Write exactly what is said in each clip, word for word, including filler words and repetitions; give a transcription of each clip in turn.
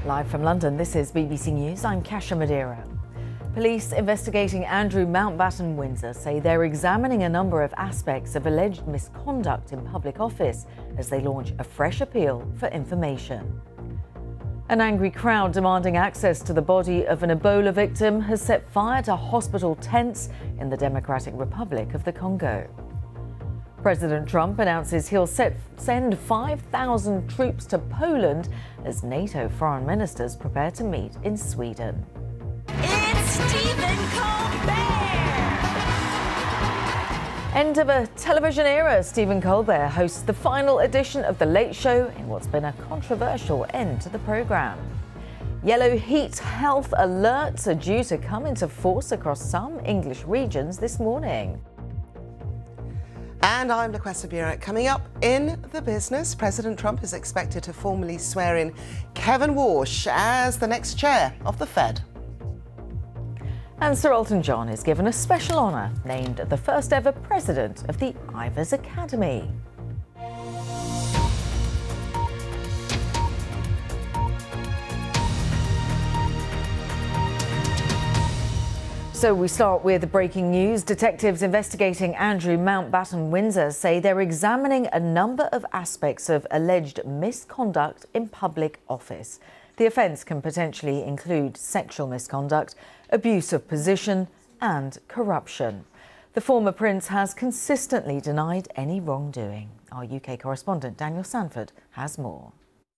Live from London, this is B B C News. I'm Kasia Madeira. Police investigating Andrew Mountbatten Windsor say they're examining a number of aspects of alleged misconduct in public office as they launch a fresh appeal for information. An angry crowd demanding access to the body of an Ebola victim has set fire to hospital tents in the Democratic Republic of the Congo. President Trump announces he'll set, send five thousand troops to Poland as NATO foreign ministers prepare to meet in Sweden. It's Stephen Colbert! End of a television era. Stephen Colbert hosts the final edition of The Late Show in what's been a controversial end to the programme. Yellow heat health alerts are due to come into force across some English regions this morning. And I'm Laquesta Burek. Coming up in the business, President Trump is expected to formally swear in Kevin Warsh as the next chair of the Fed. And Sir Elton John is given a special honour, named the first ever president of the Ivors Academy. So we start with breaking news. Detectives investigating Andrew Mountbatten Windsor say they're examining a number of aspects of alleged misconduct in public office. The offence can potentially include sexual misconduct, abuse of position and corruption. The former prince has consistently denied any wrongdoing. Our U K correspondent Daniel Sanford has more.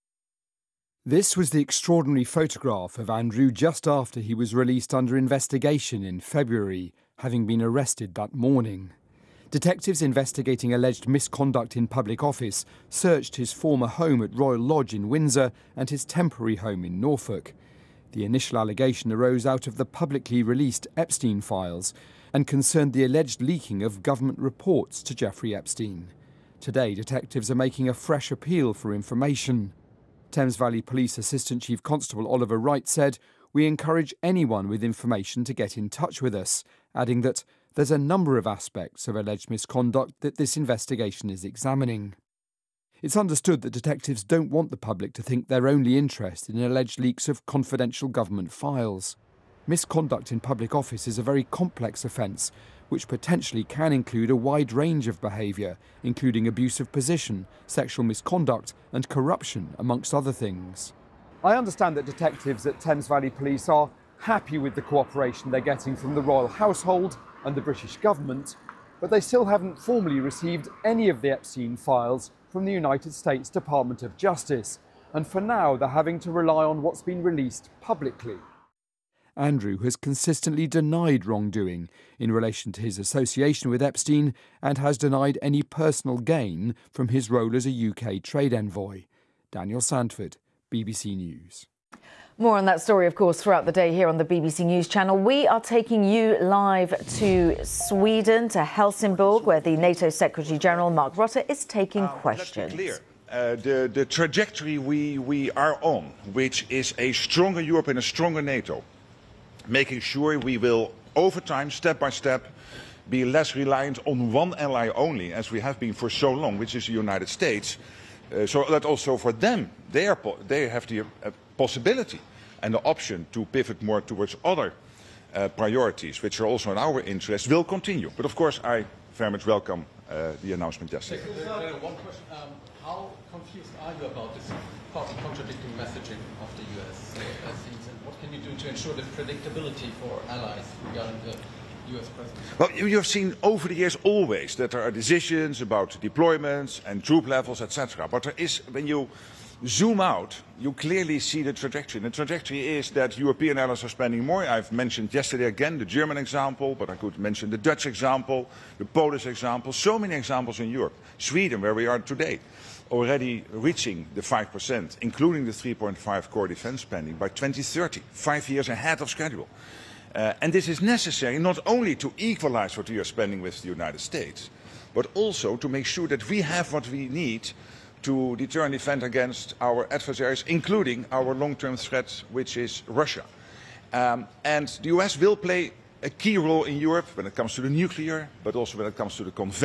This was the extraordinary photograph of Andrew just after he was released under investigation in February, having been arrested that morning. Detectives investigating alleged misconduct in public office searched his former home at Royal Lodge in Windsor and his temporary home in Norfolk. The initial allegation arose out of the publicly released Epstein files and concerned the alleged leaking of government reports to Jeffrey Epstein. Today, detectives are making a fresh appeal for information. Thames Valley Police Assistant Chief Constable Oliver Wright said, "We encourage anyone with information to get in touch with us," adding that there's a number of aspects of alleged misconduct that this investigation is examining. It's understood that detectives don't want the public to think they're only interested in alleged leaks of confidential government files. Misconduct in public office is a very complex offence, which potentially can include a wide range of behaviour, including abuse of position, sexual misconduct and corruption, amongst other things. I understand that detectives at Thames Valley Police are happy with the cooperation they're getting from the royal household and the British government, but they still haven't formally received any of the Epstein files from the United States Department of Justice, and for now they're having to rely on what's been released publicly. Andrew has consistently denied wrongdoing in relation to his association with Epstein and has denied any personal gain from his role as a U K trade envoy. Daniel Sanford, B B C News. More on that story, of course, throughout the day here on the B B C News channel. We are taking you live to Sweden, to Helsingborg, where the NATO Secretary-General Mark Rutte is taking uh, questions. Let's be clear. Uh, the, the trajectory we, we are on, which is a stronger Europe and a stronger NATO, making sure we will, over time, step by step, be less reliant on one ally only, as we have been for so long, which is the United States. Uh, so that also for them, they, are po they have the uh, possibility and the option to pivot more towards other uh, priorities, which are also in our interest, will continue. But of course, I very much welcome uh, the announcement yesterday. Uh, one question. Um, how confused are you about this partly contradicting messaging of the U S? Uh, and what can you do to ensure the predictability for allies regarding the U S president? Well, you have seen over the years always that there are decisions about deployments and troop levels, et cetera. But there is, when you zoom out, you clearly see the trajectory. And the trajectory is that European allies are spending more. I've mentioned yesterday again the German example, but I could mention the Dutch example, the Polish example, so many examples in Europe. Sweden, where we are today, already reaching the five percent, including the three point five core defence spending by twenty thirty, five years ahead of schedule. Uh, and this is necessary not only to equalize what we are spending with the United States, but also to make sure that we have what we need to deter and defend against our adversaries, including our long-term threat, which is Russia. Um, and the U S will play a key role in Europe when it comes to the nuclear, but also when it comes to the conventional